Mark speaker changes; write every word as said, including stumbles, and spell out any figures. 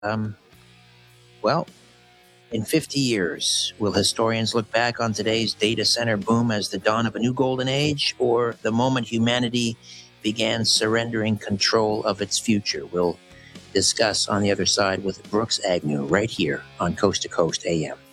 Speaker 1: Um, well, in fifty years, will historians look back on today's data center boom as the dawn of a new golden age, or the moment humanity began surrendering control of its future? We'll discuss on the other side with Brooks Agnew right here on Coast to Coast A M.